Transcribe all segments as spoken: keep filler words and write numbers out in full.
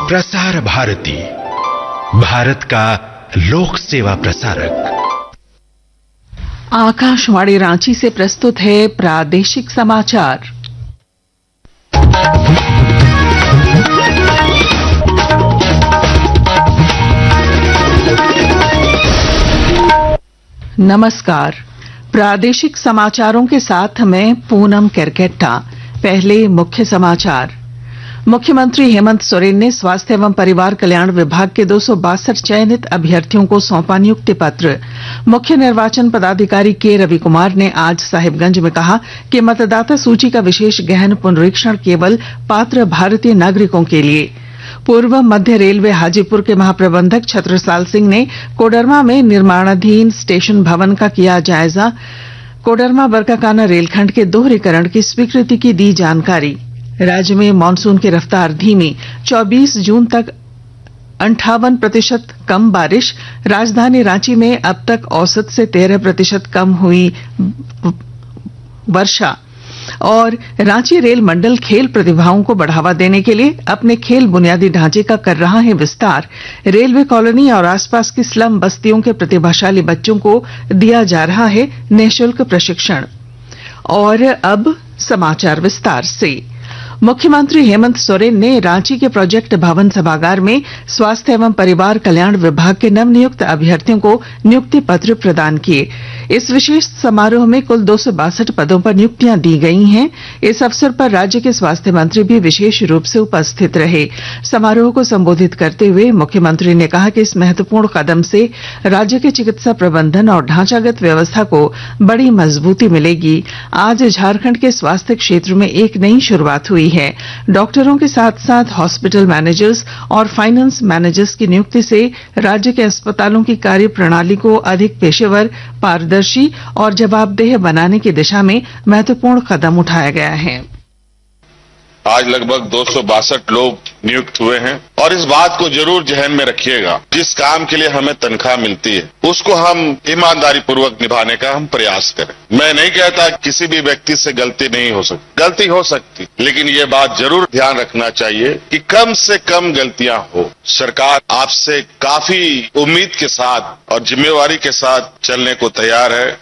प्रसार भारती, भारत का लोक सेवा प्रसारक। आकाशवाणी रांची से प्रस्तुत है प्रादेशिक समाचार। नमस्कार, प्रादेशिक समाचारों के साथ मैं पूनम केरकेट्टा। पहले मुख्य समाचार। मुख्यमंत्री हेमंत सोरेन ने स्वास्थ्य एवं परिवार कल्याण विभाग के दो सौ बासठ चयनित अभ्यर्थियों को सौंपा नियुक्ति पत्र। मुख्य निर्वाचन पदाधिकारी के रवि कुमार ने आज साहिबगंज में कहा कि मतदाता सूची का विशेष गहन पुनरीक्षण केवल पात्र भारतीय नागरिकों के लिए। पूर्व मध्य रेलवे हाजीपुर के महाप्रबंधक छत्रसाल सिंह ने कोडरमा में निर्माणाधीन स्टेशन भवन का किया जायजा। कोडरमा बरकाकाना रेलखंड के दोहरीकरण की स्वीकृति की दी जानकारी। राज्य में मानसून की रफ्तार धीमी, चौबीस जून तक अंठावन प्रतिशत कम बारिश। राजधानी रांची में अब तक औसत से तेरह प्रतिशत कम हुई वर्षा। और रांची रेल मंडल खेल प्रतिभाओं को बढ़ावा देने के लिए अपने खेल बुनियादी ढांचे का कर रहा है विस्तार। रेलवे कॉलोनी और आसपास की स्लम बस्तियों के प्रतिभाशाली बच्चों को दिया जा रहा है निःशुल्क प्रशिक्षण। और अब समाचार विस्तार से। मुख्यमंत्री हेमंत सोरेन ने रांची के प्रोजेक्ट भवन सभागार में स्वास्थ्य एवं परिवार कल्याण विभाग के नवनियुक्त अभ्यर्थियों को नियुक्ति पत्र प्रदान किए। इस विशेष समारोह में कुल दो सौ बासठ पदों पर नियुक्तियां दी गई हैं। इस अवसर पर राज्य के स्वास्थ्य मंत्री भी विशेष रूप से उपस्थित रहे। समारोह को संबोधित करते हुए मुख्यमंत्री ने कहा कि इस महत्वपूर्ण कदम से राज्य के चिकित्सा प्रबंधन और ढांचागत व्यवस्था को बड़ी मजबूती मिलेगी। आज झारखंड के स्वास्थ्य क्षेत्र में एक नई शुरुआत हुई है। डॉक्टरों के साथ साथ हॉस्पिटल मैनेजर्स और फाइनेंस मैनेजर्स की नियुक्ति से राज्य के अस्पतालों की कार्य प्रणाली को अधिक पेशेवर, पारदर्शी और जवाबदेह बनाने की दिशा में महत्वपूर्ण कदम उठाया गया है। आज लगभग दो सौ बासठ लोग नियुक्त हुए हैं और इस बात को जरूर जहन में रखिएगा, जिस काम के लिए हमें तनख्वाह मिलती है उसको हम ईमानदारी पूर्वक निभाने का हम प्रयास करें। मैं नहीं कहता किसी भी व्यक्ति से गलती नहीं हो सकती, गलती हो सकती, लेकिन ये बात जरूर ध्यान रखना चाहिए कि कम से कम गलतियां हो। सरकार आपसे काफी उम्मीद के साथ और जिम्मेवारी के साथ चलने को तैयार है।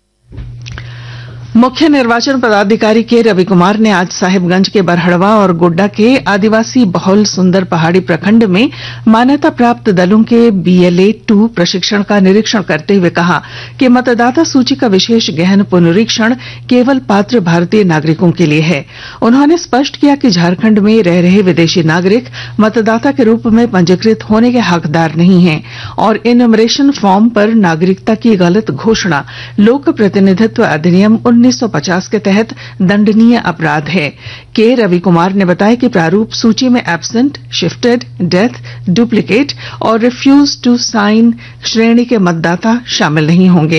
मुख्य निर्वाचन पदाधिकारी के रवि कुमार ने आज साहिबगंज के बरहड़वा और गोड्डा के आदिवासी बहुल सुंदर पहाड़ी प्रखंड में मान्यता प्राप्त दलों के बीएलए टू प्रशिक्षण का निरीक्षण करते हुए कहा कि मतदाता सूची का विशेष गहन पुनरीक्षण केवल पात्र भारतीय नागरिकों के लिए है। उन्होंने स्पष्ट किया कि झारखंड में रह रहे विदेशी नागरिक मतदाता के रूप में पंजीकृत होने के हकदार नहीं है और इन्यूमरेशन फॉर्म पर नागरिकता की गलत घोषणा लोक प्रतिनिधित्व अधिनियम उन्नीस सौ पचास के तहत दंडनीय अपराध है। के रवि कुमार ने बताया कि प्रारूप सूची में एब्सेंट, शिफ्टेड, डेथ, डुप्लीकेट और रिफ्यूज टू साइन श्रेणी के मतदाता शामिल नहीं होंगे।